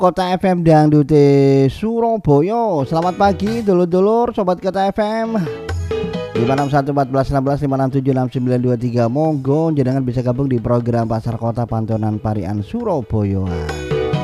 Kota FM Dangdute Surabaya. Selamat pagi dulur-dulur sobat Kota FM 5611416567693. Monggo jenengan bisa gabung di program Pasar Kota Pantonan Parian Surabaya.